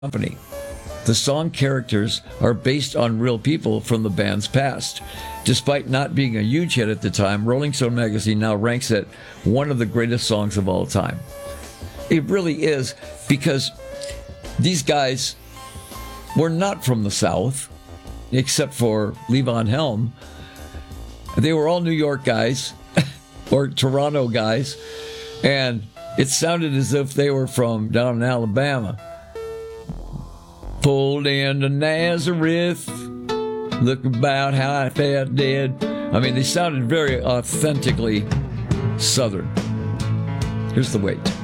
company. The song characters are based on real people from the band's past. Despite not being a huge hit at the time, Rolling Stone magazine now ranks it one of the greatest songs of all time. It really is, because these guys were not from the South, except for Levon Helm. They were all New York guys, or Toronto guys, and it sounded as if they were from down in Alabama. Pulled into Nazareth, look about how I felt dead. I mean, they sounded very authentically Southern. Here's the wait.